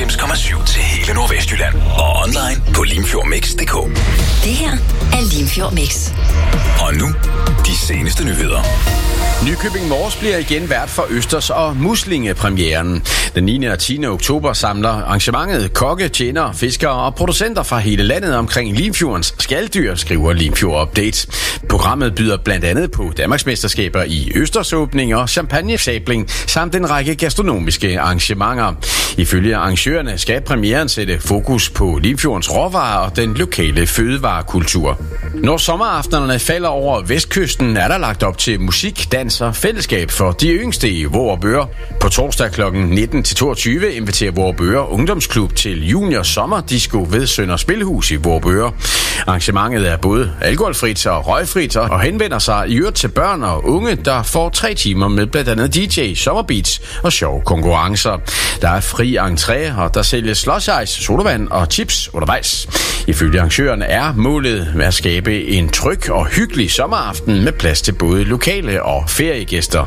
94,7 til hele Nordvestjylland. Og online på limfjordmix.dk. Det her er Limfjord Mix. Og nu, de seneste nyheder. Nykøbing Mors bliver igen vært for Østers og Muslingepremieren. Den 9. og 10. oktober samler arrangementet kokke, tjenere, fiskere og producenter fra hele landet omkring Limfjordens skalddyr, skriver Limfjord Update. Programmet byder blandt andet på Danmarksmesterskaber i Østersåbning og champagnesabling samt en række gastronomiske arrangementer. Ifølge arrangørerne skal premieren sætte fokus på Limfjordens råvarer og den lokale fødevarekultur. Når sommeraftenerne falder over vestkysten, er der lagt op til musik, dans og fællesskab for de yngste i Vorupør. På torsdag kl. 19-22 inviterer Vorupør Ungdomsklub til junior sommerdisco ved Sønder Spilhus i Vorupør. Arrangementet er både alkoholfrit og røgfrit og henvender sig i øvrigt til børn og unge, der får 3 timer med blandt andet DJ, sommerbeats og sjove konkurrencer. Der er fri entré, og der sælges slush ice, sodavand og chips undervejs. Ifølge arrangørerne er målet at skabe en tryg og hyggelig sommeraften med plads til både lokale og feriegæster.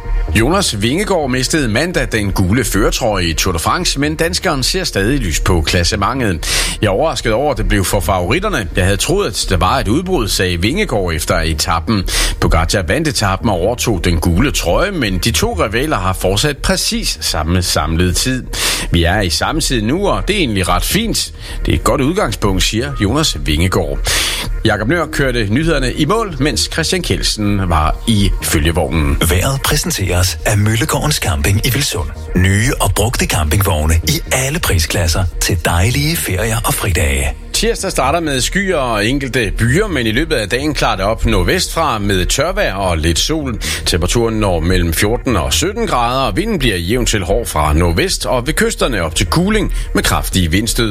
Jonas Vingegaard mistede mandag den gule førertrøje i Tour de France, men danskeren ser stadig lys på klassementet. Jeg er overrasket over, at det blev for favoritterne. Jeg havde troet, at der var et udbrud, sagde Vingegaard efter etappen. Pogačar vandt etappen og overtog den gule trøje, men de 2 rivaler har fortsat præcis samme samlede tid. Vi er i samme tid nu, og det er egentlig ret fint. Det er et godt udgangspunkt, siger Jonas Vingegaard. Jakob Nør kørte nyhederne i mål, mens Christian Kjeldsen var i følgevognen. Vejret præsenteres af Møllegårdens Camping i Vilsund. Nye og brugte campingvogne i alle prisklasser til dejlige ferier og fridage. Tirsdag starter med skyer og enkelte byer, men i løbet af dagen klarer det op nordvestfra med tørvejr og lidt sol. Temperaturen når mellem 14 og 17 grader, og vinden bliver jævnt til hård fra nordvest og ved kysterne op til kuling med kraftige vindstød.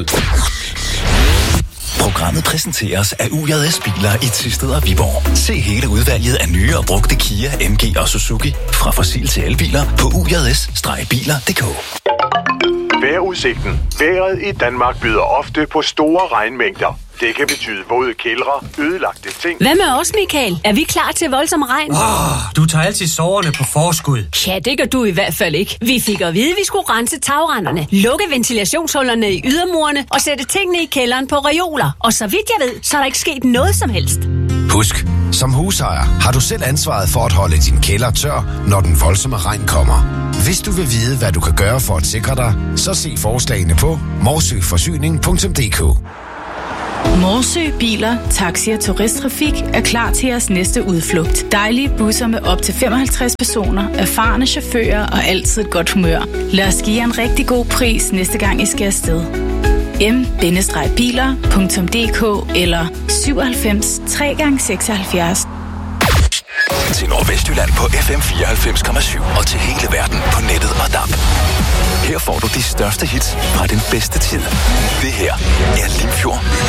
Programmet præsenteres af UJS Biler i Thisted og Viborg. Se hele udvalget af nye og brugte Kia, MG og Suzuki fra fossil til elbiler på UJS-biler.dk. Vejrudsigten. Vejret i Danmark byder ofte på store regnmængder. Det kan betyde våde kældre, ødelagte ting. Hvad med os, Michael? Er vi klar til voldsom regn? Du tager altid soverne på forskud. Ja, det gør du i hvert fald ikke. Vi fik at vide, at vi skulle rense tagrenderne, lukke ventilationshullerne i ydermurene og sætte tingene i kælderen på reoler. Og så vidt jeg ved, så er der ikke sket noget som helst. Husk, som husejer har du selv ansvaret for at holde din kælder tør, når den voldsomme regn kommer. Hvis du vil vide, hvad du kan gøre for at sikre dig, så se forslagene på morsøforsyning.dk. Morsø Biler, Taxi og Turisttrafik er klar til jeres næste udflugt. Dejlige busser med op til 55 personer, erfarne chauffører og altid et godt humør. Lad os give jer en rigtig god pris næste gang I skal afsted. m-biler.dk eller 97 3x76. Til Nordvestjylland på FM 94,7 og til hele verden på nettet og DAB. Her får du de største hits fra den bedste tid. Det her er Limfjord